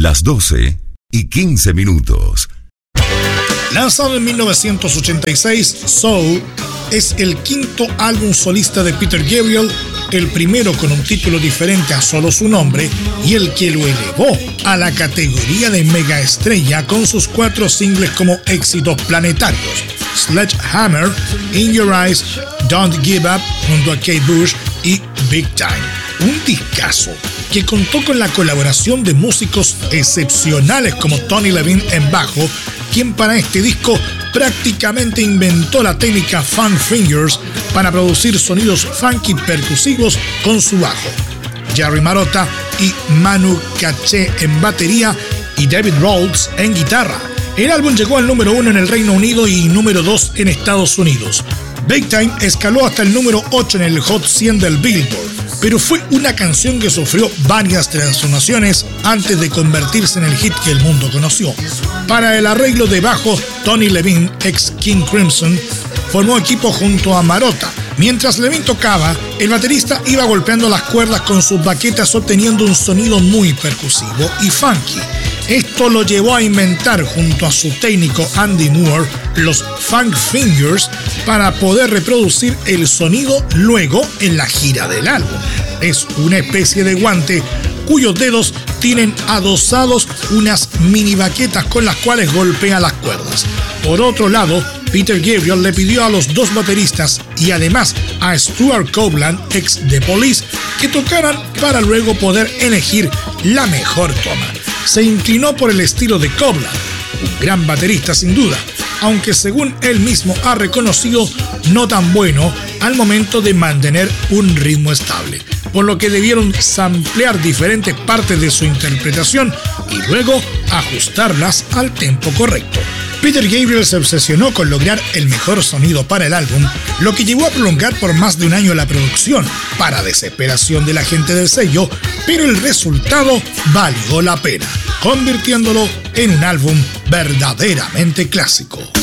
las 12:15. Lanzado en 1986, Soul es el quinto álbum solista de Peter Gabriel, el primero con un título diferente a solo su nombre y el que lo elevó a la categoría de megaestrella con sus 4 singles como éxitos planetarios: Sledgehammer, In Your Eyes, Don't Give Up junto a Kate Bush y Big Time. Un discazo que contó con la colaboración de músicos excepcionales como Tony Levin en bajo, quien para este disco prácticamente inventó la técnica Funk Fingers para producir sonidos funky percusivos con su bajo, Jerry Marotta y Manu Katché en batería y David Rhodes en guitarra. El álbum llegó al número 1 en el Reino Unido y número 2 en Estados Unidos. Big Time escaló hasta el número 8 en el Hot 100 del Billboard, pero fue una canción que sufrió varias transformaciones antes de convertirse en el hit que el mundo conoció. Para el arreglo de bajo, Tony Levin, ex King Crimson, formó equipo junto a Marotta. Mientras Levin tocaba, el baterista iba golpeando las cuerdas con sus baquetas, obteniendo un sonido muy percusivo y funky. Esto lo llevó a inventar junto a su técnico Andy Moore los Funk Fingers para poder reproducir el sonido luego en la gira del álbum. Es una especie de guante cuyos dedos tienen adosados unas mini baquetas con las cuales golpea las cuerdas. Por otro lado, Peter Gabriel le pidió a los 2 bateristas y además a Stuart Copeland, ex The Police, que tocaran para luego poder elegir la mejor toma. Se inclinó por el estilo de Copeland, un gran baterista sin duda, aunque según él mismo ha reconocido, no tan bueno al momento de mantener un ritmo estable, por lo que debieron samplear diferentes partes de su interpretación y luego ajustarlas al tempo correcto. Peter Gabriel se obsesionó con lograr el mejor sonido para el álbum, lo que llevó a prolongar por más de un año la producción, para desesperación de la gente del sello, pero el resultado valió la pena, convirtiéndolo en un álbum verdaderamente clásico.